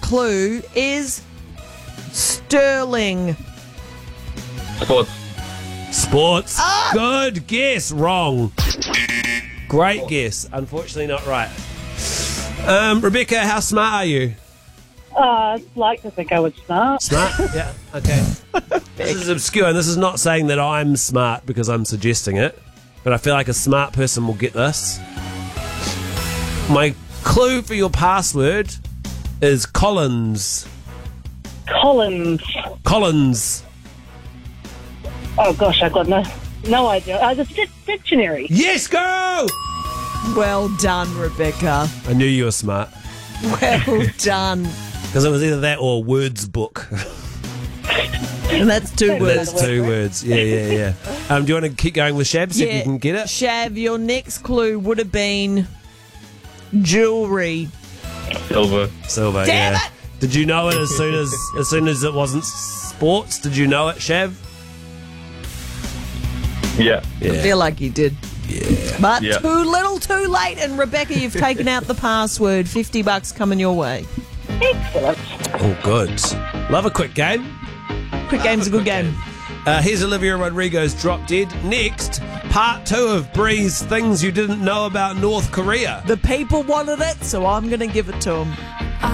clue is Sterling. Sports. Sports. Good guess. Wrong. Great guess. Unfortunately not right. Rebecca, how smart are you? I'd like to think I was smart. Smart? Yeah. Okay. This is obscure, and this is not saying that I'm smart because I'm suggesting it, but I feel like a smart person will get this. My clue for your password is Collins. Collins. Collins. Oh, gosh, I've got no idea. The dictionary. Yes, go! Well done, Rebecca. I knew you were smart. Well done. Because it was either that or words book. And that's two words. That's two words. Yeah. Do you want to keep going with Shab, see if you can get it? Shav, your next clue would have been jewellery. Silver. Damn yeah. it! Did you know it as soon as it wasn't sports? Did you know it, Shav? Yeah. I feel like you did. Yeah. But Yeah. too little, too late. And Rebecca, you've taken out the password. $50 coming your way. Excellent. Oh, good. Love a quick game. Quick game's a good game. Here's Olivia Rodrigo's Drop Dead. Next, part 2 of Bree's Things You Didn't Know About North Korea. The people wanted it, so I'm going to give it to them.